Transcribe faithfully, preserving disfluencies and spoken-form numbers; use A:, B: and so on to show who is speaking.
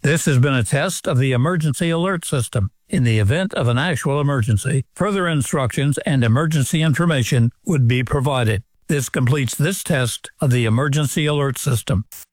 A: This has been a test of the emergency alert system. In the event of an actual emergency, further instructions and emergency information would be provided. This completes this test of the emergency alert system.